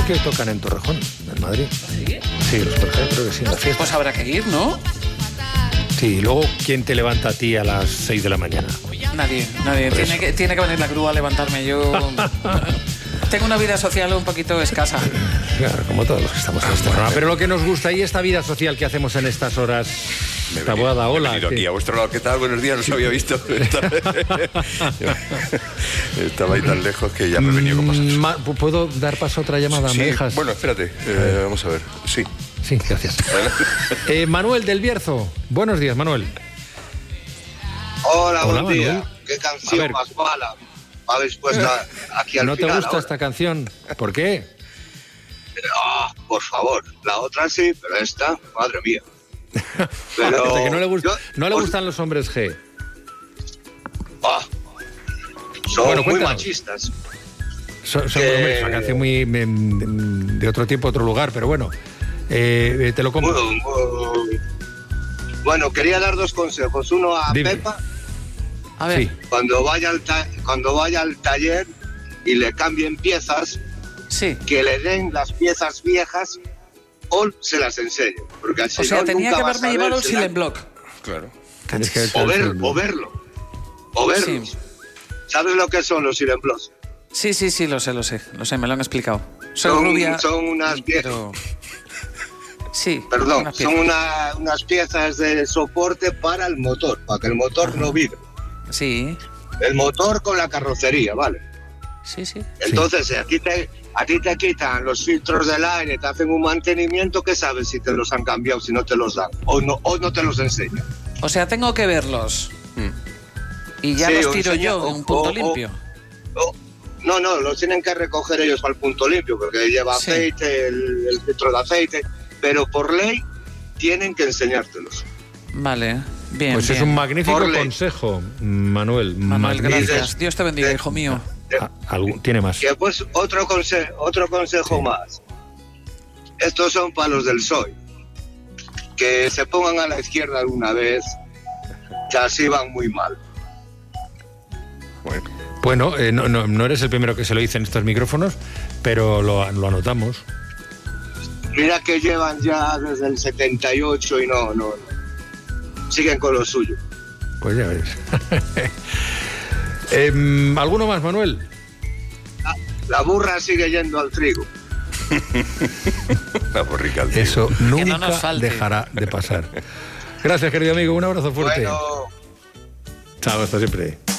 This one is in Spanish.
creo que tocan en Torrejón, en Madrid. ¿Sí? Sí, los Supergé creo que sí, en la fiesta. Pues habrá que ir, ¿no? Sí, y luego, ¿quién te levanta a ti a las 6 de la mañana? Nadie. Por Tiene que venir la grúa a levantarme. Yo tengo una vida social un poquito escasa. Claro, como todos los que estamos en este programa. Pero lo que nos gusta y esta vida social que hacemos en estas horas. Taboada, hola. Me he venido aquí a vuestro lado. ¿Qué tal? Buenos días, no os había visto. Estaba ahí tan lejos que ya me he venido con vosotros. ¿Puedo dar paso a otra llamada? Sí, ¿Me dejas? bueno, espérate, vamos a ver. Sí. Sí, gracias. Manuel del Bierzo. Buenos días, Manuel. Hola, buen Manuel. día. ¿Qué canción más mala habéis puesto aquí al ¿No final? te gusta ahora? esta canción? ¿Por qué? Por favor, la otra sí, pero esta, madre mía. Pero Que no le, no le os- gustan los hombres G. son Bueno, muy cuéntanos. machistas. Hombre, es una canción muy de otro tiempo, otro lugar, pero bueno, te lo compro. Bueno, quería dar dos consejos. Uno a Dime. Pepa, A ver, Sí. cuando vaya al taller y le cambien piezas, sí. que le den las piezas viejas o se las enseñe. Porque así O sea, no, tenía nunca que vas haberme a ver llevado el si la- Silent Block. Claro. Tienes que verte O el verlo. Sí. ¿Sabes lo que son los Silent Blocks? Sí, lo sé, me lo han explicado. Soy rubia. Son unas piezas. Pero... Sí. Perdón, unas son piezas. unas piezas de soporte para el motor, para que el motor no vibre. Sí. El motor con la carrocería, ¿vale? Sí. Entonces, a ti te quitan los filtros del aire, te hacen un mantenimiento, ¿qué sabes si te los han cambiado, si no te los dan? O no te los enseñan. O sea, tengo que verlos. Y ya Sí, los o tiro enseña- yo en un punto limpio. No, los tienen que recoger ellos para el punto limpio, porque lleva Sí. aceite, el filtro de aceite, pero por ley tienen que enseñártelos. Vale, bien. Pues bien. es un magnífico Por ley. consejo, Manuel. Manuel, Magnífico. gracias. Dios te bendiga, hijo mío. Tiene más. Que pues otro consejo más. Estos son para los del PSOE. Que se pongan a la izquierda alguna vez, que así van muy mal. Bueno, no eres el primero que se lo dice en estos micrófonos, pero lo anotamos. Mira que llevan ya desde el 78 y no. Siguen con lo suyo. Pues ya ves. ¿Alguno más, Manuel? La burra sigue yendo al trigo. La borrica al tío. Eso no nunca nos falte. dejará de pasar. Gracias, querido amigo. Un abrazo fuerte. Bueno. Chao, hasta siempre.